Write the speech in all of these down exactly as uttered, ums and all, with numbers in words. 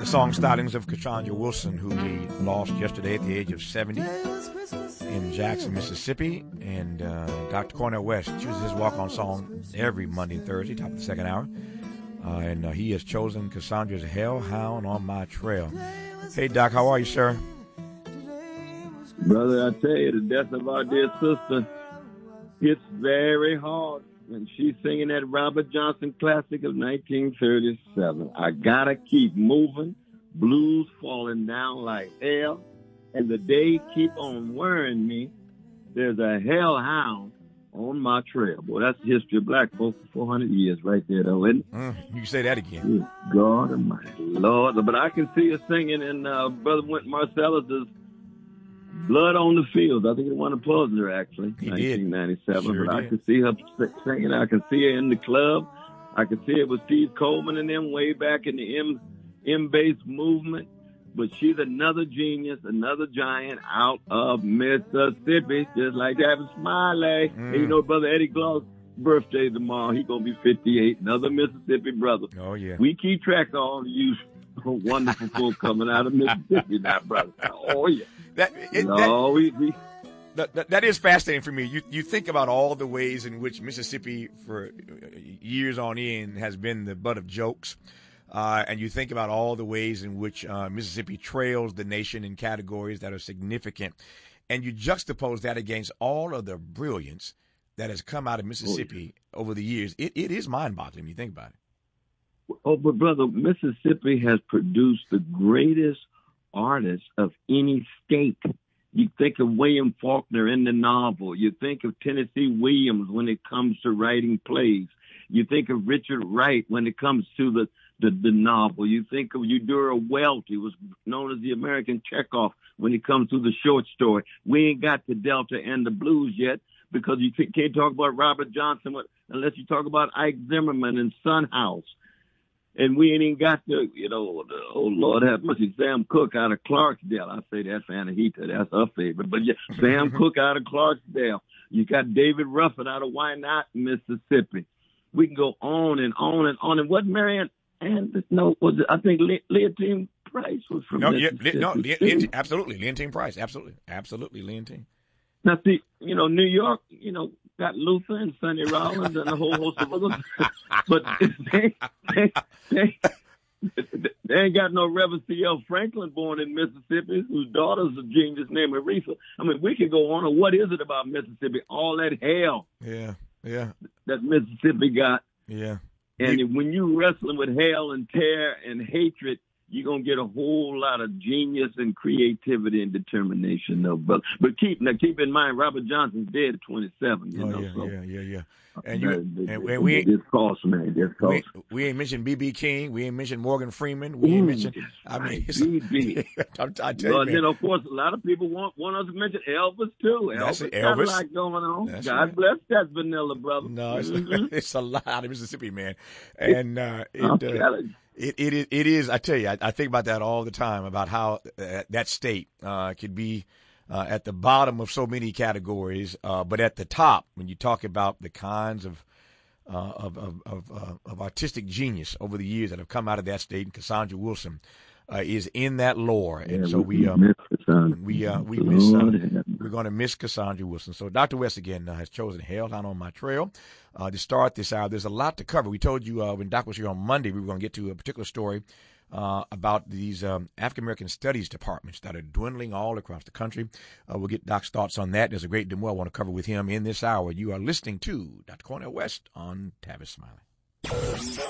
The song Stylings of Cassandra Wilson, who we lost yesterday at the age of seventy in Jackson, Mississippi. And uh, Doctor Cornel West chooses his walk-on song every Monday and Thursday, top of the second hour. Uh, and uh, he has chosen Cassandra's Hellhound on My Trail. Hey, Doc, how are you, sir? Brother, I tell you, the death of our dear sister, it's very hard. And she's singing that Robert Johnson classic of nineteen thirty-seven. I gotta keep moving, blues falling down like hell, and the day keep on worrying me. There's a hellhound on my trail. Boy, that's the history of black folks for four hundred years right there, though, isn't it? Mm, you can say that again. Good God Almighty, Lord. But I can see her singing in uh, Brother Wynton Marsalis' Blood on the Fields. I think it won a Pulitzer, actually, he nineteen ninety-seven. Sure but did. I can see her singing. I can see her in the club. I can see it with Steve Coleman and them way back in the M M-bass movement. But she's another genius, another giant out of Mississippi, just like Tavis Smiley. Mm. And you know, Brother Eddie Glau's birthday tomorrow. He's going to be fifty-eight, another Mississippi brother. Oh, yeah. We keep track of all of you wonderful folk coming out of Mississippi now, brother. Oh, yeah. That, it, no, that, we... we That, that, that is fascinating for me. You you think about all the ways in which Mississippi, for years on end, has been the butt of jokes, uh, and you think about all the ways in which uh, Mississippi trails the nation in categories that are significant, and you juxtapose that against all of the brilliance that has come out of Mississippi oh, yeah. over the years. It it is mind-boggling when you think about it. Oh, but brother, Mississippi has produced the greatest artists of any state. You think of William Faulkner in the novel. You think of Tennessee Williams when it comes to writing plays. You think of Richard Wright when it comes to the, the, the novel. You think of Eudora Welty, he was known as the American Chekhov when it comes to the short story. We ain't got the Delta and the blues yet because you can't talk about Robert Johnson unless you talk about Ike Zimmerman and Son House. And we ain't even got the, you know, the, oh, Lord have mercy, Sam Cooke out of Clarksdale. I say that's Anahita. That's her favorite. But yeah, Sam Cooke out of Clarksdale. You got David Ruffin out of Wynot, Mississippi. We can go on and on and on. And what Marianne, and no, was it, I think Le- Leontine Price was from no, Mississippi. Yeah, no, Le- Le- absolutely. Leontine Price. Absolutely. Absolutely. Leontine. Now, see, you know, New York, you know, got Luther and Sonny Rollins and a whole host of others. But they, they, they, they ain't got no Reverend C L Franklin born in Mississippi, whose daughter's a genius named Aretha. I mean, we could go on. And what is it about Mississippi? All that hell. Yeah, yeah. That Mississippi got. Yeah. And you, when you wrestling with hell and tear and hatred, you're going to get a whole lot of genius and creativity and determination, though, brother. But keep now keep in mind, Robert Johnson's dead at twenty-seven, you oh, know. Yeah, so. yeah, yeah, yeah. And, you, uh, and, it, and we it, it's cost, man. It's cost. We, we ain't mentioned B B King. We ain't mentioned Morgan Freeman. We ain't Ooh, mentioned, I mean, B B. I'm, I tell Well, you, you know, of course, a lot of people want, want us to mention Elvis, too. That's Elvis it, got a Elvis. lot going on. That's God right. bless that vanilla, brother. No, it's, mm-hmm. it's a lot of Mississippi, man. And uh, it, I'm uh, telling you. It, it is, it is, I tell you, I, I think about that all the time, about how uh, that state uh, could be uh, at the bottom of so many categories, uh, but at the top, when you talk about the kinds of uh, of of of, uh, of artistic genius over the years that have come out of that state, and Cassandra Wilson uh, is in that lore. And yeah, so we, um, miss Cassandra. we, uh, we miss, uh, we're going to miss Cassandra Wilson. So Doctor West again uh, has chosen Hellhound on My Trail. Uh, to start this hour, there's a lot to cover. We told you uh, when Doc was here on Monday, we were going to get to a particular story uh, about these um, African American studies departments that are dwindling all across the country. Uh, we'll get Doc's thoughts on that. There's a great deal I want to cover with him in this hour. You are listening to Doctor Cornel West on Tavis Smiley.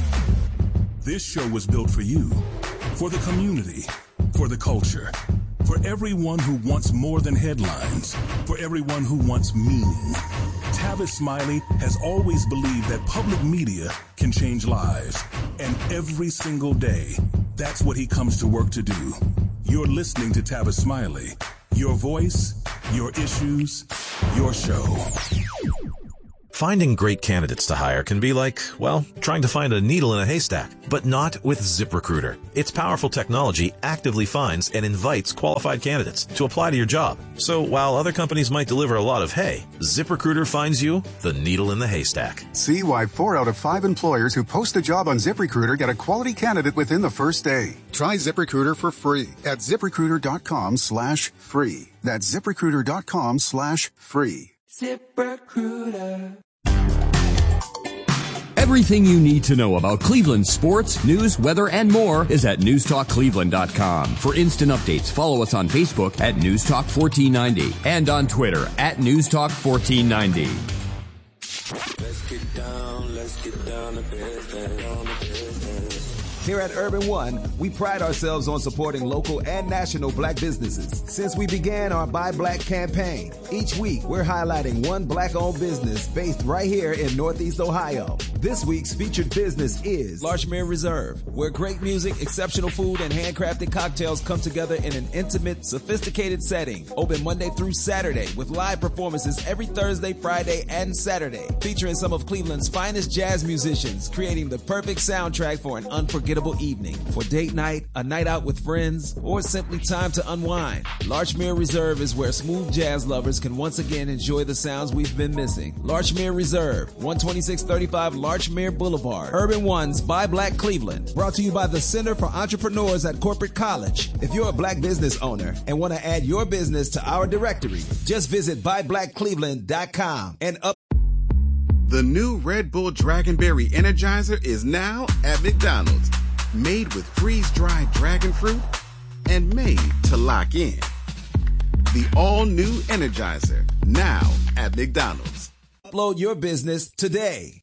This show was built for you, for the community, for the culture, for everyone who wants more than headlines, for everyone who wants meaning. Tavis Smiley has always believed that public media can change lives. And every single day, that's what he comes to work to do. You're listening to Tavis Smiley. Your voice, your issues, your show. Finding great candidates to hire can be like, well, trying to find a needle in a haystack, but not with ZipRecruiter. Its powerful technology actively finds and invites qualified candidates to apply to your job. So while other companies might deliver a lot of hay, ZipRecruiter finds you the needle in the haystack. See why four out of five employers who post a job on ZipRecruiter get a quality candidate within the first day. Try ZipRecruiter for free at ZipRecruiter.com slash free. That's ZipRecruiter.com slash free. ZipRecruiter. Everything you need to know about Cleveland sports, news, weather, and more is at news talk cleveland dot com. For instant updates, follow us on Facebook at news talk fourteen ninety and on Twitter at news talk fourteen ninety. Let's get down, let's get down to business, down to business. Here at Urban One, we pride ourselves on supporting local and national black businesses. Since we began our Buy Black campaign, each week we're highlighting one black-owned business based right here in Northeast Ohio. This week's featured business is Larchmere Reserve, where great music, exceptional food, and handcrafted cocktails come together in an intimate, sophisticated setting. Open Monday through Saturday with live performances every Thursday, Friday, and Saturday, featuring some of Cleveland's finest jazz musicians, creating the perfect soundtrack for an unforgettable evening. For date night, a night out with friends, or simply time to unwind, Larchmere Reserve is where smooth jazz lovers can once again enjoy the sounds we've been missing. Larchmere Reserve, one twenty-six thirty-five Larchmere Boulevard. Urban One's Buy Black Cleveland. Brought to you by the Center for Entrepreneurs at Corporate College. If you're a black business owner and want to add your business to our directory, just visit buy black cleveland dot com and up. The new Red Bull Dragonberry Energizer is now at McDonald's. Made with freeze-dried dragon fruit and made to lock in. The all-new Energizer, now at McDonald's. Upload your business today.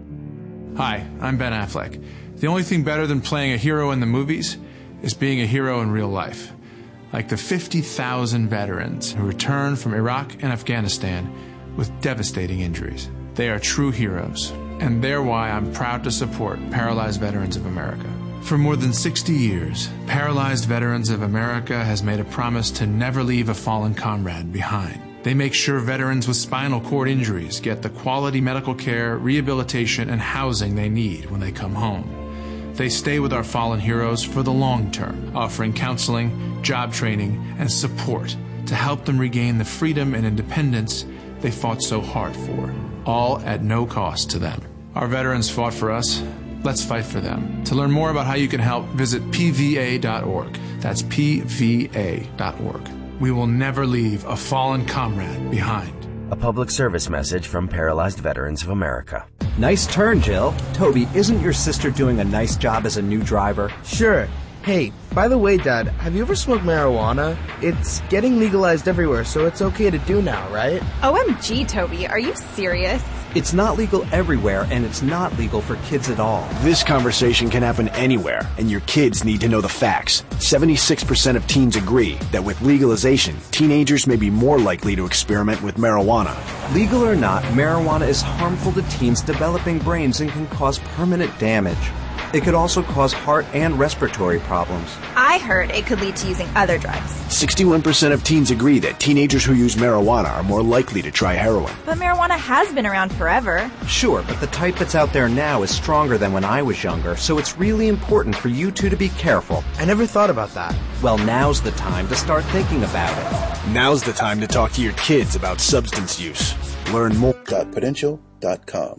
Hi, I'm Ben Affleck. The only thing better than playing a hero in the movies is being a hero in real life. Like the fifty thousand veterans who returned from Iraq and Afghanistan with devastating injuries. They are true heroes, and they're why I'm proud to support Paralyzed Veterans of America. For more than sixty years, Paralyzed Veterans of America has made a promise to never leave a fallen comrade behind. They make sure veterans with spinal cord injuries get the quality medical care, rehabilitation, and housing they need when they come home. They stay with our fallen heroes for the long term, offering counseling, job training, and support to help them regain the freedom and independence they fought so hard for, all at no cost to them. Our veterans fought for us. Let's fight for them. To learn more about how you can help, visit P V A dot org. That's P V A dot org. We will never leave a fallen comrade behind. A public service message from Paralyzed Veterans of America. Nice turn, Jill. Toby, isn't your sister doing a nice job as a new driver? Sure. Hey, by the way, Dad, have you ever smoked marijuana? It's getting legalized everywhere, so it's okay to do now, right? O M G, Toby, are you serious? It's not legal everywhere, and it's not legal for kids at all. This conversation can happen anywhere, and your kids need to know the facts. seventy-six percent of teens agree that with legalization, teenagers may be more likely to experiment with marijuana. Legal or not, marijuana is harmful to teens' developing brains and can cause permanent damage. It could also cause heart and respiratory problems. I heard it could lead to using other drugs. sixty-one percent of teens agree that teenagers who use marijuana are more likely to try heroin. But marijuana has been around forever. Sure, but the type that's out there now is stronger than when I was younger, so it's really important for you two to be careful. I never thought about that. Well, now's the time to start thinking about it. Now's the time to talk to your kids about substance use. Learn more at prudential dot com.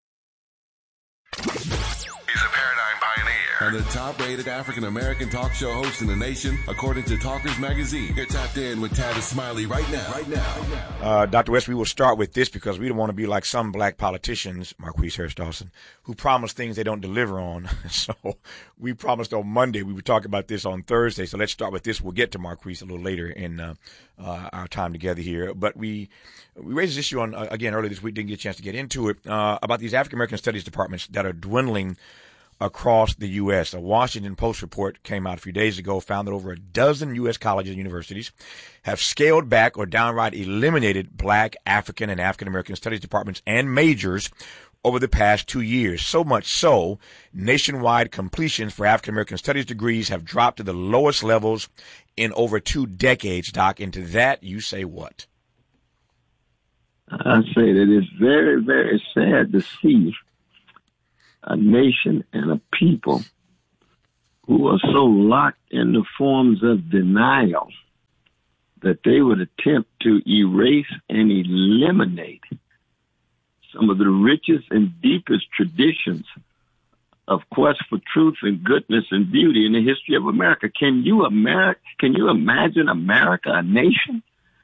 He's a paradigm pioneer and the top-rated African-American talk show host in the nation, according to Talkers Magazine. You're tapped in with Tavis Smiley right now. Right now. Uh, Doctor West, we will start with this because we don't want to be like some black politicians, Marquise Harris Dawson, who promise things they don't deliver on. So we promised on Monday we would talk about this on Thursday. So let's start with this. We'll get to Marquise a little later in uh, uh, our time together here. But we we raised this issue on uh, again earlier this week. Didn't get a chance to get into it uh, about these African American studies departments that are dwindling across the U S. A Washington Post report came out a few days ago, found that over a dozen U S colleges and universities have scaled back or downright eliminated black, African, and African American studies departments and majors over the past two years. So much so, nationwide completions for African American studies degrees have dropped to the lowest levels in over two decades, Doc. And to that, you say what? I say that it's very, very sad to see a nation and a people who are so locked in the forms of denial that they would attempt to erase and eliminate some of the richest and deepest traditions of quest for truth and goodness and beauty in the history of America. Can you America, can you imagine America, a nation,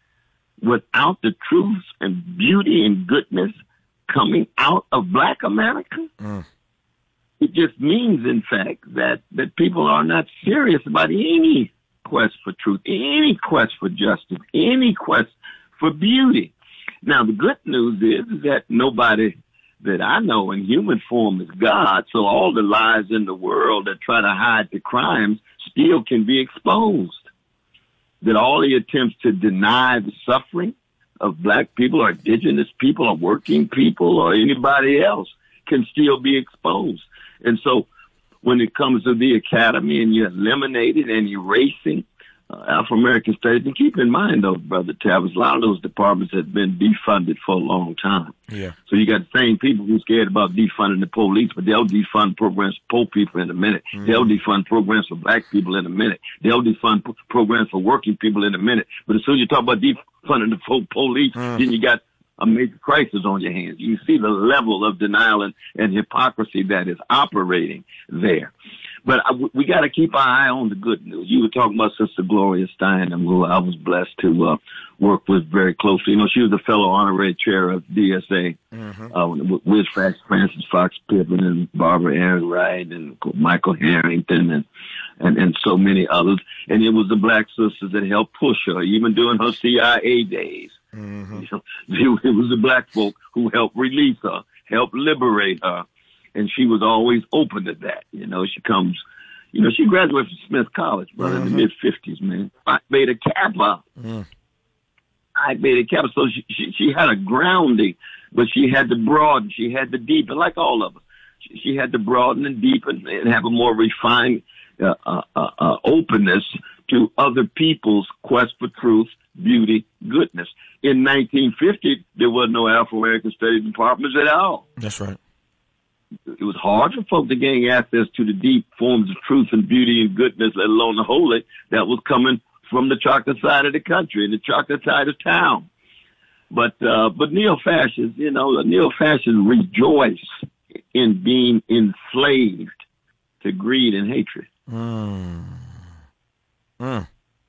without the truth and beauty and goodness coming out of Black America? Mm. It just means, in fact, that, that people are not serious about any quest for truth, any quest for justice, any quest for beauty. Now, the good news is that nobody that I know in human form is God, so all the lies in the world that try to hide the crimes still can be exposed. That all the attempts to deny the suffering of Black people or indigenous people or working people or anybody else can still be exposed. And so when it comes to the academy and you're eliminating and erasing uh, Afro-American studies, and keep in mind, though, Brother Tavis, a lot of those departments have been defunded for a long time. Yeah. So you got the same people who are scared about defunding the police, but they'll defund programs for poor people in a minute. Mm. They'll defund programs for Black people in a minute. They'll defund p- programs for working people in a minute. But as soon as you talk about defunding the po- police, mm. then you got a major crisis on your hands. You see the level of denial and, and hypocrisy that is operating there. But I, we got to keep our eye on the good news. You were talking about Sister Gloria Steinem, who I was blessed to uh, work with very closely. You know, she was a fellow honorary chair of D S A, mm-hmm. uh, with Francis Fox Pippin and Barbara Aaron Wright and Michael Harrington and, and, and so many others. And it was the Black sisters that helped push her, even during her C I A days. Mm-hmm. You know, it was the Black folk who helped release her, helped liberate her. And she was always open to that. You know, she comes, you know, she graduated from Smith College, brother, mm-hmm. in the mid fifties, man. Phi Beta Kappa. Mm. Phi Beta Kappa. So she, she, she had a grounding, but she had to broaden. She had to deepen, like all of us. She, she had to broaden and deepen and have a more refined uh, uh, uh, openness to other people's quest for truth, beauty, goodness. In nineteen fifty, there was no Afro-American Studies departments at all. That's right. It was hard for folk to gain access to the deep forms of truth and beauty and goodness, let alone the holy, that was coming from the chocolate side of the country and the chocolate side of town. But, uh, but neo-fascists, you know, the neo-fascists rejoice in being enslaved to greed and hatred. Mm. Mm.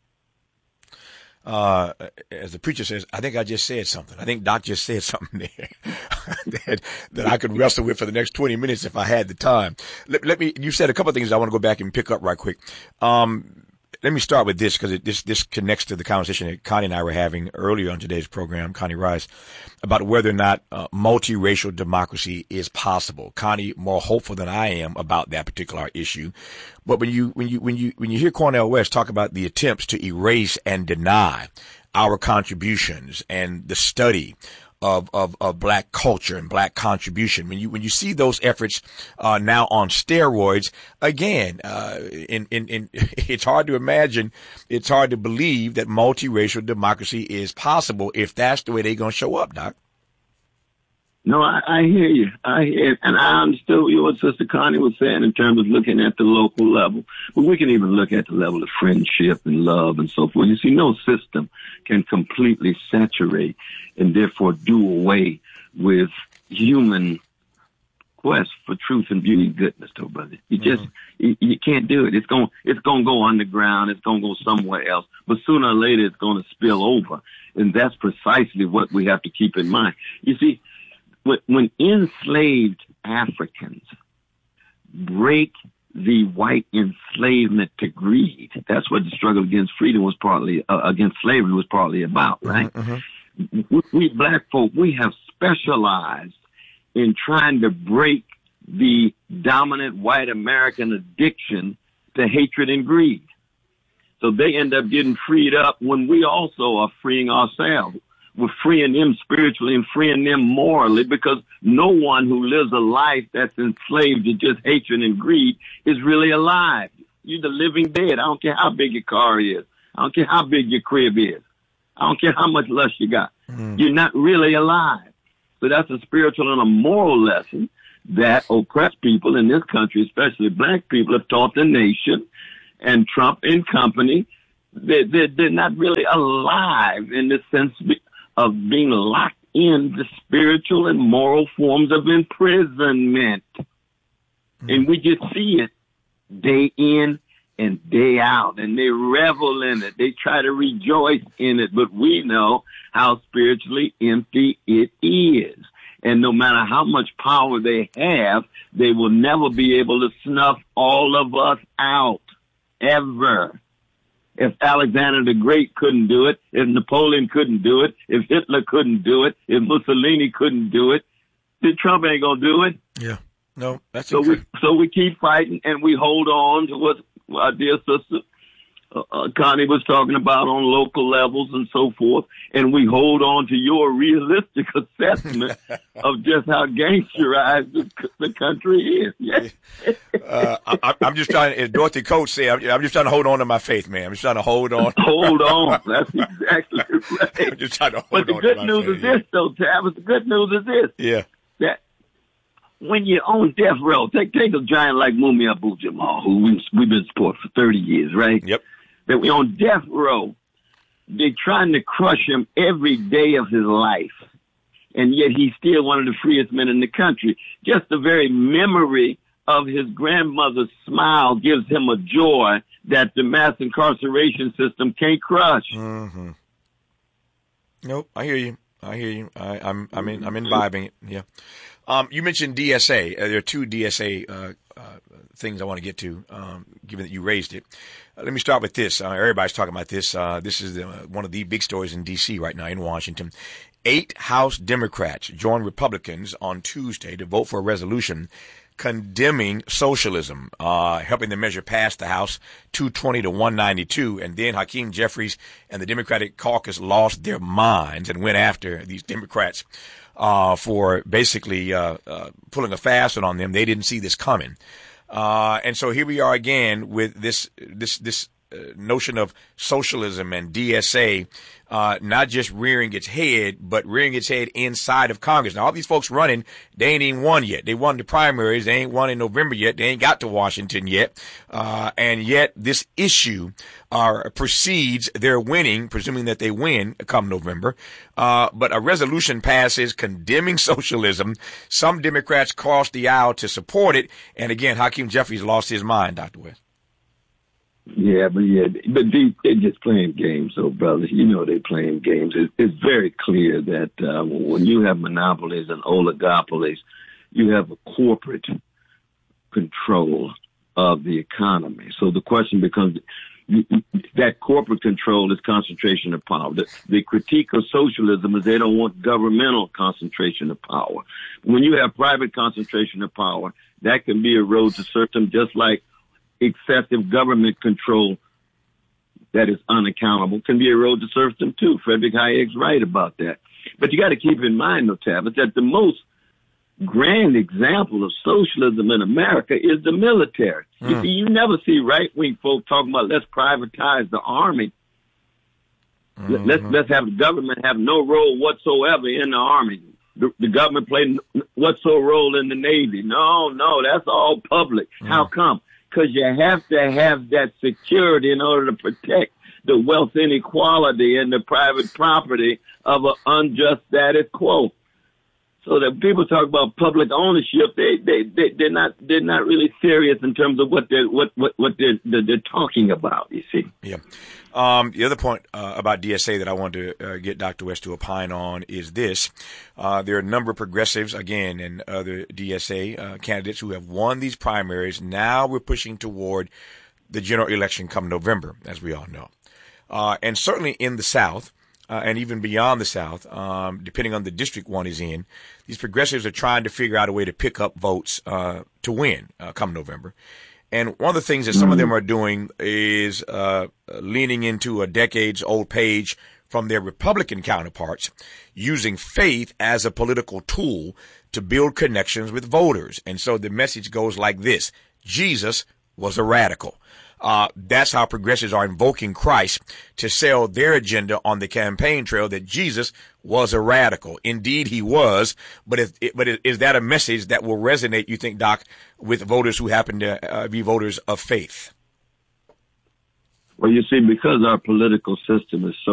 Uh, as the preacher says, I think I just said something. I think Doc just said something there that, that I could wrestle with for the next twenty minutes if I had the time. Let, let me, you said a couple of things I want to go back and pick up right quick. Um, let me start with this because this, this connects to the conversation that Connie and I were having earlier on today's program, Connie Rice, about whether or not uh, multiracial democracy is possible. Connie, more hopeful than I am about that particular issue. But when you, when you, when you, when you hear Cornel West talk about the attempts to erase and deny our contributions and the study of, of, of Black culture and Black contribution, when you, when you see those efforts, uh, now on steroids, again, uh, in, in, in, it's hard to imagine, it's hard to believe that multiracial democracy is possible if that's the way they're going to show up, Doc. No, I, I hear you. I hear, and I understood what Sister Connie was saying in terms of looking at the local level. But we can even look at the level of friendship and love and so forth. You see, no system can completely saturate and therefore do away with human quest for truth and beauty and goodness, though, brother. You just, mm-hmm. you, you can't do it. It's going, it's going to go underground. It's going to go somewhere else. But sooner or later, it's going to spill over. And that's precisely what we have to keep in mind. You see, when enslaved Africans break the white enslavement to greed, that's what the struggle against freedom was partly, uh, against slavery was partly about, right? Mm-hmm. We, we Black folk, we have specialized in trying to break the dominant white American addiction to hatred and greed. So they end up getting freed up when we also are freeing ourselves. We're freeing them spiritually and freeing them morally, because no one who lives a life that's enslaved to just hatred and greed is really alive. You're the living dead. I don't care how big your car is. I don't care how big your crib is. I don't care how much lust you got. Mm. You're not really alive. So that's a spiritual and a moral lesson that oppressed people in this country, especially black people, have taught the nation, and Trump and company, they, they, they're not really alive in the sense of being locked in the spiritual and moral forms of imprisonment. Mm-hmm. And we just see it day in and day out, and they revel in it. They try to rejoice in it, but we know how spiritually empty it is. And no matter how much power they have, they will never be able to snuff all of us out, ever. If Alexander the Great couldn't do it, if Napoleon couldn't do it, if Hitler couldn't do it, if Mussolini couldn't do it, then Trump ain't gonna do it. Yeah, no, that's so we so we keep fighting and we hold on to what our dear sister uh, uh, Connie was talking about on local levels and so forth, and we hold on to your realistic assessment of just how gangsterized the, the country is. Yes. uh, I, I'm just trying, as Dorothy Coates said, I'm, I'm just trying to hold on to my faith, man. I'm just trying to hold on. Hold on. That's exactly right. I'm just trying to hold but the on good to my news faith, is yeah. this, though, Tavis. The good news is this. Yeah. That when you're on death row, take take a giant like Mumia Abu-Jamal, who we, we've been supporting for thirty years, right? Yep. That we're on death row. They're trying to crush him every day of his life. And yet he's still one of the freest men in the country. Just the very memory of his grandmother's smile gives him a joy that the mass incarceration system can't crush. Mm-hmm. Nope, I hear you. I hear you. I, I'm I'm in, I'm imbibing it. Yeah. Um, you mentioned D S A. Uh, there are two D S A uh, uh, things I want to get to, um, given that you raised it. Uh, let me start with this. Uh, everybody's talking about this. Uh, this is the, uh, one of the big stories in D C right now in Washington. Eight House Democrats joined Republicans on Tuesday to vote for a resolution condemning socialism, uh, helping the measure pass the House two twenty to one ninety-two. And then Hakeem Jeffries and the Democratic caucus lost their minds and went after these Democrats uh, for basically uh, uh, pulling a fast one on them. They didn't see this coming. Uh, and so here we are again with this, this, this uh, notion of socialism and D S A, uh, not just rearing its head, but rearing its head inside of Congress. Now, all these folks running, they ain't even won yet. They won the primaries. They ain't won in November yet. They ain't got to Washington yet. Uh, and yet this issue, uh, precedes their winning, presuming that they win come November. Uh, but a resolution passes condemning socialism. Some Democrats crossed the aisle to support it. And again, Hakeem Jeffries lost his mind, Doctor West. Yeah, but yeah, but they, they're just playing games, though, brothers. You know they're playing games. It, it's very clear that uh, when you have monopolies and oligopolies, you have a corporate control of the economy. So the question becomes, that corporate control is concentration of power. The, the critique of socialism is they don't want governmental concentration of power. When you have private concentration of power, that can be a road to serfdom, just like excessive government control that is unaccountable can be a road to serfdom too. Frederick Hayek's right about that. But you got to keep in mind, though, Tavis, that the most grand example of socialism in America is the military. Mm. You see, you never see right-wing folk talking about let's privatize the Army. Mm-hmm. Let's let's have the government have no role whatsoever in the Army. The, the government play whatsoever role in the Navy. No, no, that's all public. Mm. How come? Because you have to have that security in order to protect the wealth inequality and the private property of an unjust status quo. So that people talk about public ownership, they they they they're not they're not really serious in terms of what they're what what what they're they're, they're talking about. You see. Yeah. Um, the other point uh, about D S A that I wanted to uh, get Doctor West to opine on is this: uh, there are a number of progressives, again, and other D S A uh, candidates who have won these primaries. Now we're pushing toward the general election come November, as we all know, uh, and certainly in the South. Uh, and even beyond the South, um, depending on the district one is in, these progressives are trying to figure out a way to pick up votes uh, to win uh, come November. And one of the things that some of them are doing is uh, leaning into a decades-old page from their Republican counterparts, using faith as a political tool to build connections with voters. And so the message goes like this: Jesus was a radical. uh, that's how progressives are invoking Christ to sell their agenda on the campaign trail, that Jesus was a radical. Indeed, he was. But if, but is that a message that will resonate, you think, Doc, with voters who happen to uh, be voters of faith? Well, you see, because our political system is so